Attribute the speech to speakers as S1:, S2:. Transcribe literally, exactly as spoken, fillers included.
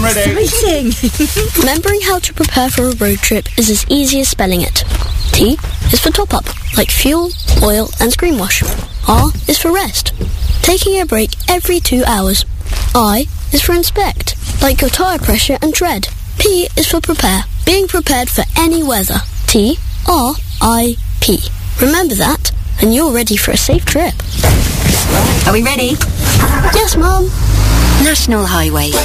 S1: ready.
S2: Exciting! Remembering how to prepare for a road trip is as easy as spelling it. T is for top up, like fuel, oil and screen wash. R is for rest, taking a break every two hours. I is for inspect, like your tyre pressure and tread. P is for prepare, being prepared for any weather. T R I P. Remember that, and you're ready for a safe trip.
S3: Are we ready?
S2: Yes, Mum.
S3: National Highway.